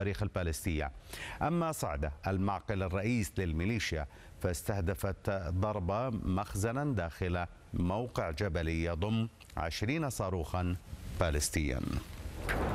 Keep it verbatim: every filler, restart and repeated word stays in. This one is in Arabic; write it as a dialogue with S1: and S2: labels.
S1: الصواريخ البالستية. أما صعدة المعقل الرئيس للميليشيا فاستهدفت ضربة مخزنا داخل موقع جبلي يضم عشرين صاروخا بالستيا.